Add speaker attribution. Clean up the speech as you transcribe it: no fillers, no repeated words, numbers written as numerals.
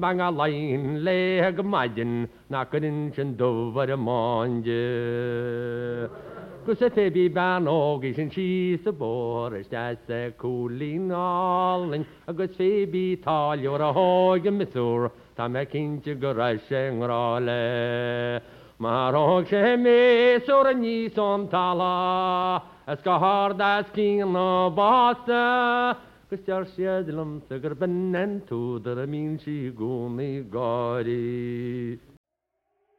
Speaker 1: bang a lain le ag maidin na gonin sin dover a mange. Gus a tebi ban ógi sin si sa bor is da sa cúlín allin agus fébi talio'r a hóg y misúr ta me cinti gyra sy'n ngrále. Mar og sé mes o'r a nis o'n tala as gahard as cyn o basta. Gysdiar siadlum sy'n gyrbyn en tŵdr a min si gwni gori.